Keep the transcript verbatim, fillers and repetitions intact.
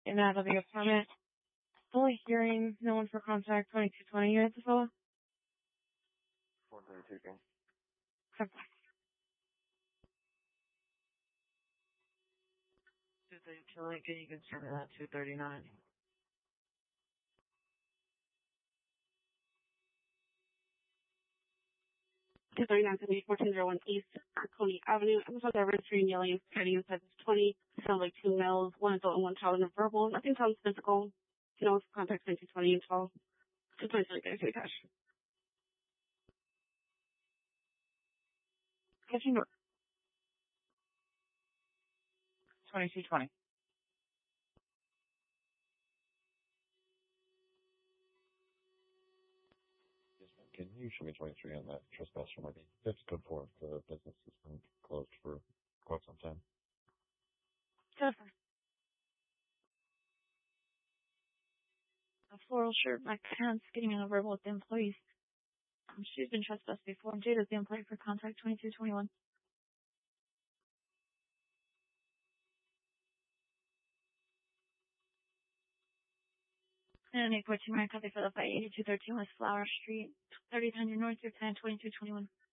and out of the apartment. Fully hearing no one for contact twenty-two twenty units as well. four thirty-two, okay. Okay. two thirty-two Lincoln, you can send it at two thirty-nine. two thirty-nine seventy fourteen oh one East Coney Avenue. I'm sorry, registry and yelling, carrying says twenty. Sounds like two males, one adult and one child, and verbal. Nothing sounds physical. You know, contact twenty-two twenty and twelve. two twenty-three, guys, we cash. Catching north. twenty-two twenty. Can you show me twenty-three on that trespasser maybe? It's good for if the business has been closed for quite some time. Jennifer. A floral shirt, black pants, getting in a verbal with the employees. Um, she's been trespassed before. Jada's the employee for contact twenty-two twenty-one. And eight fourteen, my copy for the fight, eighty-two thirteen West Flower Street, thirty-nine North, your plan twenty-two twenty-one.